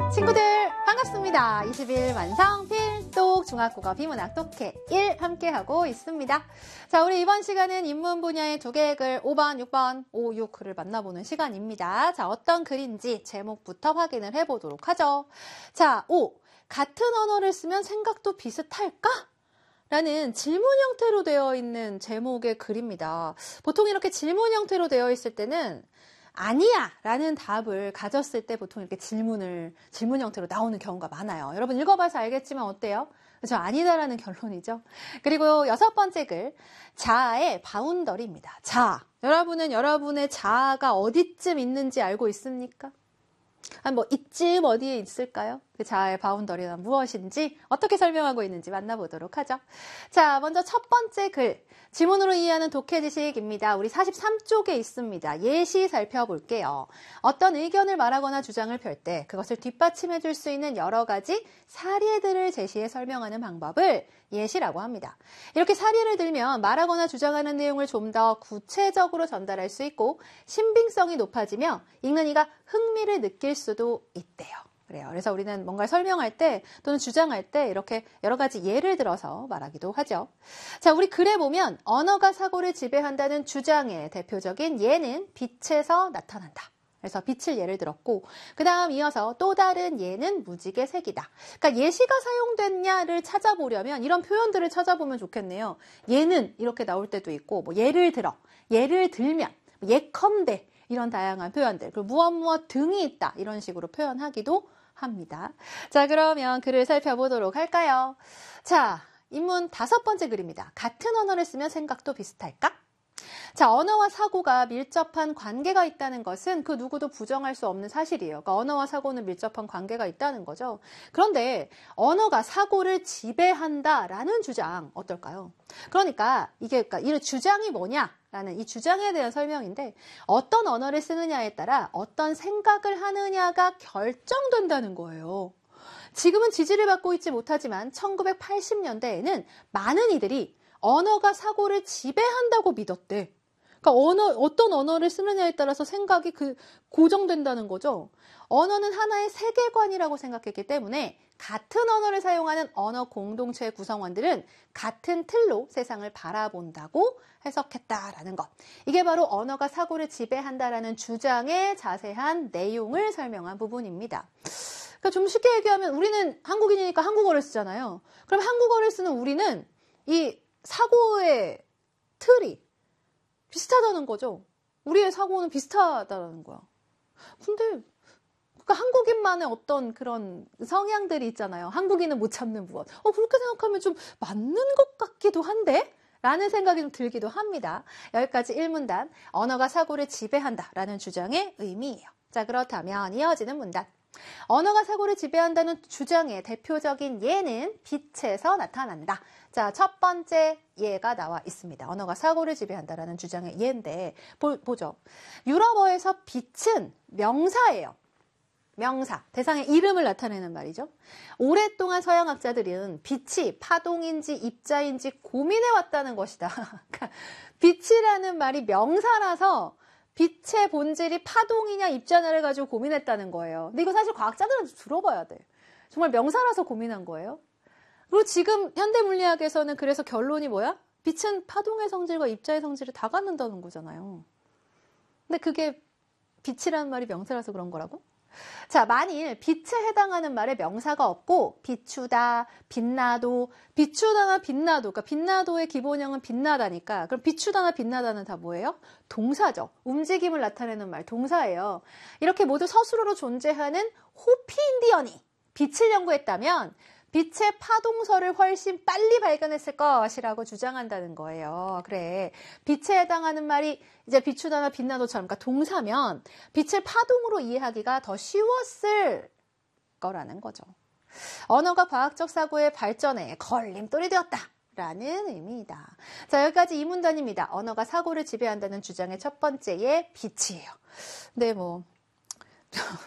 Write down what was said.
친구들 반갑습니다. 20일 완성 필독 중학국어 비문학 독해 1 함께하고 있습니다. 자, 우리 이번 시간은 인문 분야의 두 개의 글 5번, 6번, 5, 6 글을 만나보는 시간입니다. 자, 어떤 글인지 제목부터 확인을 해보도록 하죠. 자, 5. 같은 언어를 쓰면 생각도 비슷할까? 라는 질문 형태로 되어 있는 제목의 글입니다. 보통 이렇게 질문 형태로 되어 있을 때는 아니야 라는 답을 가졌을 때 보통 이렇게 질문 형태로 나오는 경우가 많아요. 여러분 읽어봐서 알겠지만 어때요? 그렇죠? 아니다라는 결론이죠. 그리고 6번째 글, 자아의 바운더리입니다. 자아. 여러분은 여러분의 자아가 어디쯤 있는지 알고 있습니까? 뭐 이쯤 어디에 있을까요? 그 자아의 바운더리는 무엇인지 어떻게 설명하고 있는지 만나보도록 하죠. 자, 먼저 첫 번째 글, 지문으로 이해하는 독해 지식입니다. 우리 43쪽에 있습니다. 예시 살펴볼게요. 어떤 의견을 말하거나 주장을 펼 때 그것을 뒷받침해 줄 수 있는 여러 가지 사례들을 제시해 설명하는 방법을 예시라고 합니다. 이렇게 사례를 들면 말하거나 주장하는 내용을 좀 더 구체적으로 전달할 수 있고 신빙성이 높아지며 읽는 이가 흥미를 느낄 수도 있대요. 그래서 우리는 뭔가를 설명할 때 또는 주장할 때 이렇게 여러 가지 예를 들어서 말하기도 하죠. 자, 우리 글에 보면 언어가 사고를 지배한다는 주장의 대표적인 예는 빛에서 나타난다. 그래서 빛을 예를 들었고 그 다음 이어서 또 다른 예는 무지개 색이다. 그러니까 예시가 사용됐냐를 찾아보려면 이런 표현들을 찾아보면 좋겠네요. 예는 이렇게 나올 때도 있고 뭐 예를 들어, 예를 들면, 예컨대 이런 다양한 표현들, 그리고 무엇 등이 있다 이런 식으로 표현하기도 합니다. 자, 그러면 글을 살펴보도록 할까요? 자, 인문 5번째 글입니다. 같은 언어를 쓰면 생각도 비슷할까? 자, 언어와 사고가 밀접한 관계가 있다는 것은 그 누구도 부정할 수 없는 사실이에요. 그러니까 언어와 사고는 밀접한 관계가 있다는 거죠. 그런데 언어가 사고를 지배한다라는 주장 어떨까요? 그러니까 이 주장이 뭐냐라는 이 주장에 대한 설명인데 어떤 언어를 쓰느냐에 따라 어떤 생각을 하느냐가 결정된다는 거예요. 지금은 지지를 받고 있지 못하지만 1980년대에는 많은 이들이 언어가 사고를 지배한다고 믿었대. 그러니까 어떤 언어를 쓰느냐에 따라서 생각이 고정된다는 거죠. 언어는 하나의 세계관이라고 생각했기 때문에 같은 언어를 사용하는 언어 공동체의 구성원들은 같은 틀로 세상을 바라본다고 해석했다라는 것. 이게 바로 언어가 사고를 지배한다라는 주장의 자세한 내용을 설명한 부분입니다. 그러니까 좀 쉽게 얘기하면 우리는 한국인이니까 한국어를 쓰잖아요. 그럼 한국어를 쓰는 우리는 이 사고의 틀이 비슷하다는 거죠. 우리의 사고는 비슷하다는 거야. 근데 그러니까 한국인만의 어떤 그런 성향들이 있잖아요. 한국인은 못 참는 무엇. 그렇게 생각하면 좀 맞는 것 같기도 한데? 라는 생각이 좀 들기도 합니다. 여기까지 1문단, 언어가 사고를 지배한다라는 주장의 의미예요. 자, 그렇다면 이어지는 문단. 언어가 사고를 지배한다는 주장의 대표적인 예는 빛에서 나타난다. 자, 첫 번째 예가 나와 있습니다. 언어가 사고를 지배한다라는 주장의 예인데 보죠. 유럽어에서 빛은 명사예요. 명사, 대상의 이름을 나타내는 말이죠. 오랫동안 서양학자들은 빛이 파동인지 입자인지 고민해왔다는 것이다. 그러니까 빛이라는 말이 명사라서 빛의 본질이 파동이냐 입자냐를 가지고 고민했다는 거예요. 근데 이거 사실 과학자들한테 들어봐야 돼. 정말 명사라서 고민한 거예요. 그리고 지금 현대 물리학에서는 그래서 결론이 뭐야? 빛은 파동의 성질과 입자의 성질을 다 갖는다는 거잖아요. 근데 그게 빛이라는 말이 명사라서 그런 거라고? 자, 만일 빛에 해당하는 말에 명사가 없고 비추다, 빛나도, 비추다나 빛나도, 그러니까 빛나도의 기본형은 빛나다니까 그럼 비추다나 빛나다는 다 뭐예요? 동사죠. 움직임을 나타내는 말, 동사예요. 이렇게 모두 서술어로 존재하는 호피 인디언이 빛을 연구했다면 빛의 파동서를 훨씬 빨리 발견했을 것이라고 주장한다는 거예요. 그래, 빛에 해당하는 말이 이제 비추다나 빛나도처럼 그러니까 동사면 빛을 파동으로 이해하기가 더 쉬웠을 거라는 거죠. 언어가 과학적 사고의 발전에 걸림돌이 되었다. 라는 의미이다. 자, 여기까지 이 문단입니다. 언어가 사고를 지배한다는 주장의 첫 번째의 빛이에요. 근데